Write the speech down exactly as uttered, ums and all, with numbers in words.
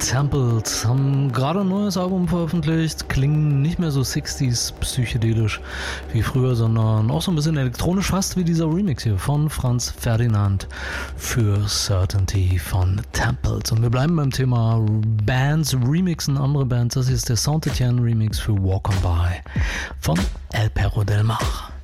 Temples haben gerade ein neues Album veröffentlicht, klingen nicht mehr so sechziger psychedelisch wie früher, sondern auch so ein bisschen elektronisch, fast wie dieser Remix hier von Franz Ferdinand für Certainty von Temples. Und wir bleiben beim Thema Bands, Remixen, andere Bands. Das hier ist der Saint-Étienne Remix für Walk On By von El Perro del Mar.